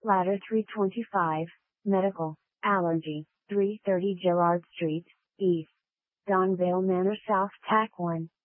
Ladder 325, Medical, Allergy, 330 Gerrard Street, East. Donvale Manor South TAC 1.